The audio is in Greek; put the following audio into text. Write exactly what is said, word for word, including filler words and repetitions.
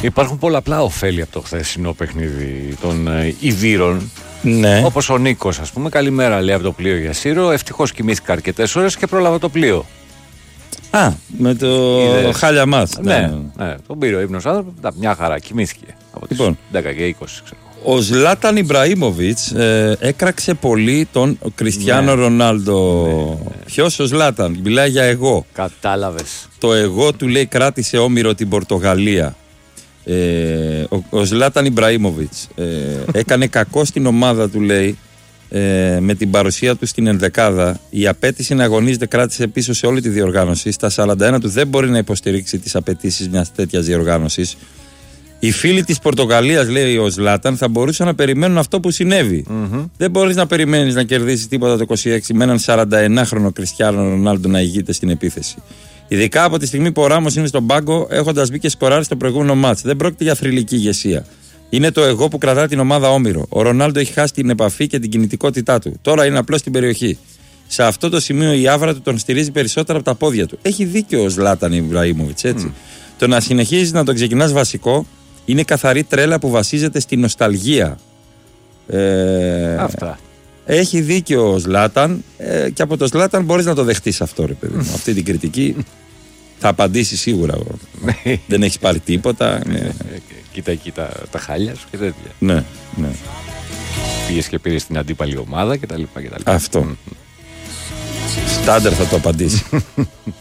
Υπάρχουν πολλαπλά ωφέλη από το χθεσινό παιχνίδι των ε, Ιδήρων. Ναι. Όπως ο Νίκος, ας πούμε. Καλημέρα, λέει από το πλοίο για Σύρο. Ευτυχώς κοιμήθηκα αρκετές ώρες και πρόλαβα το πλοίο. Α, με το Είδες. χάλια μας. Ναι, ναι, ναι. Τον πήρε ο ύπνος άνθρωπο. Μια χαρά, κοιμήθηκε. Από τις Λοιπόν. δέκα και είκοσι, ξέρω. Ο Ζλάταν Ιμπραήμοβιτς ε, έκραξε πολύ τον Κριστιάνο Ναι. Ρονάλντο. Ναι, ναι. Ποιος ο Ζλάταν, μιλάει για εγώ. Κατάλαβες. Το εγώ του, λέει, κράτησε όμηρο την Πορτογαλία. Ε, ο, ο Ζλάταν Ιμπραήμοβιτς ε, έκανε κακό στην ομάδα του, λέει, ε, με την παρουσία του στην ενδεκάδα. Η απέτηση να αγωνίζεται κράτησε πίσω σε όλη τη διοργάνωση. Στα σαράντα ένα του δεν μπορεί να υποστηρίξει τις απαιτήσεις μιας τέτοιας διοργάνωσης. Οι φίλοι της Πορτογαλίας, λέει ο Ζλάταν, θα μπορούσαν να περιμένουν αυτό που συνέβη. Mm-hmm. Δεν μπορείς να περιμένεις να κερδίσεις τίποτα το είκοσι έξι με έναν σαρανταενάχρονο Κριστιάνο Ρονάλντο να ηγείται στην επίθεση. Ειδικά από τη στιγμή που ο Ράμος είναι στον πάγκο, έχοντας μπει και σκοράρει στο προηγούμενο μάτς. Δεν πρόκειται για θρυλική ηγεσία. Είναι το εγώ που κρατά την ομάδα όμηρο. Ο Ρονάλντο έχει χάσει την επαφή και την κινητικότητά του. Τώρα είναι απλώς στην περιοχή. Σε αυτό το σημείο η άβρα του τον στηρίζει περισσότερα από τα πόδια του. Έχει δίκιο ο Ζλάταν Ιμπραήμοβιτς, έτσι. Mm. Το να συνεχίζεις να τον ξεκινάς βασικό είναι καθαρή τρέλα που βασίζεται στη νοσταλγία. Ε, Αυτά. Έχει δίκιο ο Ζλάταν ε, και από το Ζλάταν μπορείς να το δεχτείς αυτό, ρε παιδί μου. Αυτή την κριτική θα απαντήσει σίγουρα. Δεν έχεις πάρει τίποτα. Ναι. Κοίτα εκεί τα, τα χάλια σου και τέτοια. Ναι, ναι. Πήγες και πήρες την αντίπαλη ομάδα κτλ. Αυτό. Στάντερ θα το απαντήσει.